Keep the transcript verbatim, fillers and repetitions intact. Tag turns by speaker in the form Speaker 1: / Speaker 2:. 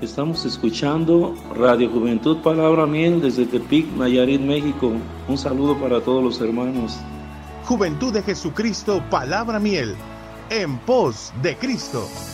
Speaker 1: Estamos escuchando Radio Juventud Palabra Miel desde Tepic, Nayarit, México. Un saludo para todos los hermanos.
Speaker 2: Juventud de Jesucristo Palabra Miel, en pos de Cristo.